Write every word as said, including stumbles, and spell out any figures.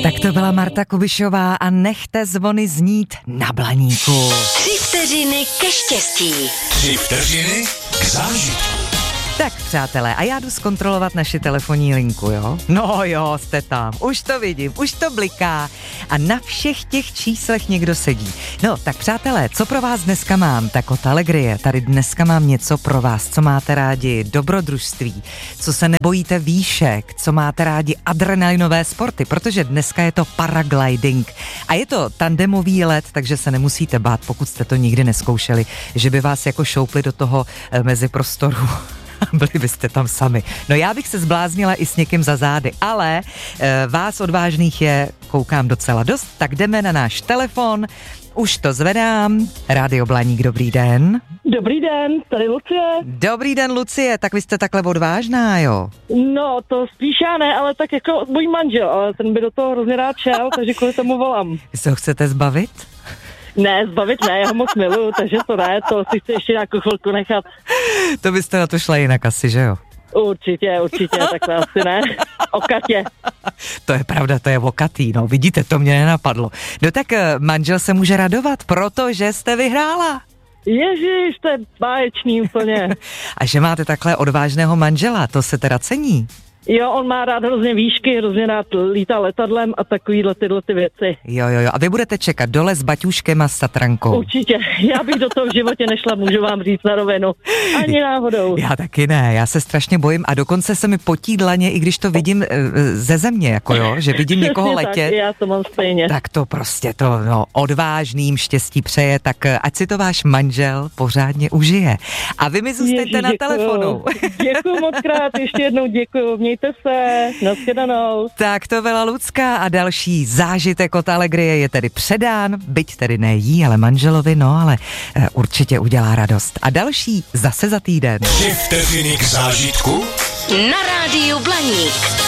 Tak to byla Marta Kubišová a nechte zvony znít na Blaníku. Tři vteřiny ke štěstí. Tři vteřiny k zážitku. Tak přátelé, a já jdu zkontrolovat naši telefonní linku, jo? No jo, jste tam, už to vidím, už to bliká a na všech těch číslech někdo sedí. No, tak přátelé, co pro vás dneska mám? Tak od Alegrie, tady dneska mám něco pro vás, co máte rádi, dobrodružství, co se nebojíte výšek, co máte rádi adrenalinové sporty, protože dneska je to paragliding a je to tandemový let, takže se nemusíte bát, pokud jste to nikdy neskoušeli, že by vás jako šoupli do toho e, meziprostoru. Byli byste tam sami. No já bych se zbláznila i s někým za zády, ale e, vás odvážných je, koukám, docela dost, tak jdeme na náš telefon, už to zvedám. Rádio Blaník, dobrý den. Dobrý den, tady Lucie. Dobrý den, Lucie, tak vy jste takhle odvážná, jo? No, to spíš já ne, ale tak jako můj manžel, ale ten by do toho hrozně rád šel, takže kvůli tomu volám. Vy se ho chcete zbavit? Ne, zbavit ne, já ho moc miluju, takže to ne, to si chci ještě nějakou chvilku nechat. To byste na to šla jinak asi, že jo? Určitě, určitě, takhle asi ne. O Katě. To je pravda, to je o Katý, no vidíte, to mě nenapadlo. No tak manžel se může radovat, protože jste vyhrála. Ježiš, to je báječný úplně. A že máte takhle odvážného manžela, to se teda cení. Jo, on má rád hrozně výšky, hrozně rád lítá letadlem a takovýhle tyhle ty věci. Jo, jo, jo. A vy budete čekat dole s baťuškem a s Tatrankou. Určitě. Já bych do toho v životě nešla, můžu vám říct na rovinu. Ani náhodou. Já taky ne, já se strašně bojím a dokonce se mi potí dlaně, i když to vidím ze země, jako jo, že vidím někoho letět. Tak, já to mám stejně. Tak to prostě to, no, odvážným štěstí přeje, tak ať si to váš manžel pořádně užije. A vy mi zůstaňte Ježiš, na děkuju. telefonu. Děkuju moc krát, ještě jednou děkuju. Mějte se, nashledanou. Tak to byla Lucka a další zážitek od Alegrie je tedy předán, byť tedy ne jí, ale manželovi, no ale e, určitě udělá radost. A další zase za týden. Tři vteřiny k zážitku na rádiu Blaník.